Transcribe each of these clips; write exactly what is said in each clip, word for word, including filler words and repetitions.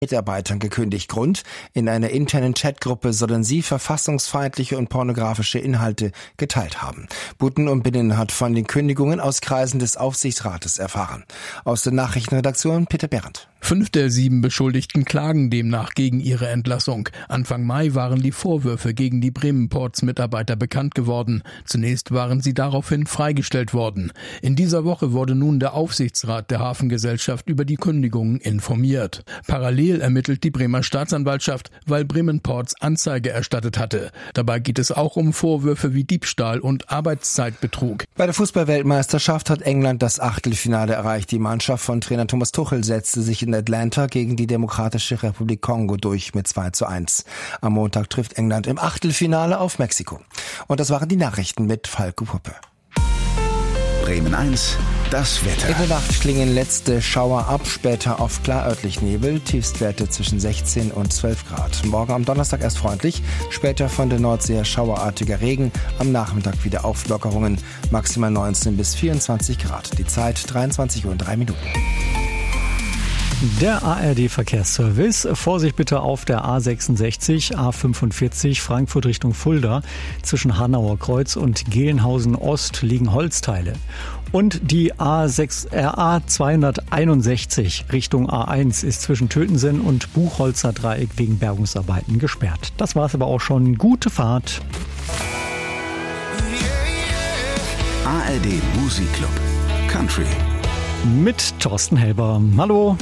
Mitarbeitern gekündigt. Grund: In einer internen Chatgruppe sollen sie verfassungsfeindliche und pornografische Inhalte geteilt haben. Buten und Binnen hat von den Kündigungen aus Kreisen des Aufsichtsrates erfahren. Aus der Nachrichtenredaktion Peter Behrendt. Fünf der sieben Beschuldigten klagen demnach gegen ihre Entlassung. Anfang Mai waren die Vorwürfe gegen die Bremen Ports Mitarbeiter bekannt geworden. Zunächst waren sie daraufhin freigestellt worden. In dieser Woche wurde nun der Aufsichtsrat der Hafengesellschaft über die Kündigungen informiert. Parallel ermittelt die Bremer Staatsanwaltschaft, weil Bremen Ports Anzeige erstattet hatte. Dabei geht es auch um Vorwürfe wie Diebstahl und Arbeitszeitbetrug. Bei der Fußball-Weltmeisterschaft hat England das Achtelfinale erreicht. Die Mannschaft von Trainer Thomas Tuchel setzte sich in Atlanta gegen die Demokratische Republik Kongo durch mit zwei zu eins. Am Montag trifft England im Achtelfinale auf Mexiko. Und das waren die Nachrichten mit Falco Puppe. Bremen eins, das Wetter. In der Nacht klingen letzte Schauer ab, später oft klar örtlich Nebel, Tiefstwerte zwischen sechzehn und zwölf Grad. Morgen am Donnerstag erst freundlich, später von der Nordsee her schauerartiger Regen, am Nachmittag wieder Auflockerungen, maximal neunzehn bis vierundzwanzig Grad. Die Zeit dreiundzwanzig Uhr und drei Minuten. Der A R D-Verkehrsservice. Vorsicht bitte auf der A sechsundsechzig, A fünfundvierzig, Frankfurt Richtung Fulda. Zwischen Hanauer Kreuz und Gelnhausen Ost liegen Holzteile. Und die A sechs, äh, A zweihunderteinundsechzig Richtung A eins ist zwischen Tötensen und Buchholzer Dreieck wegen Bergungsarbeiten gesperrt. Das war's aber auch schon. Gute Fahrt. A R D Musikclub Country. Mit Thorsten Helber. Hallo.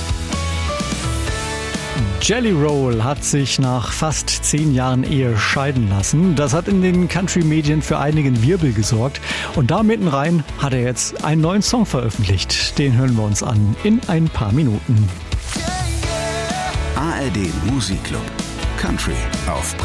Jelly Roll hat sich nach fast zehn Jahren Ehe scheiden lassen. Das hat in den Country-Medien für einigen Wirbel gesorgt. Und da mitten rein hat er jetzt einen neuen Song veröffentlicht. Den hören wir uns an in ein paar Minuten. A R D Musikclub Country auf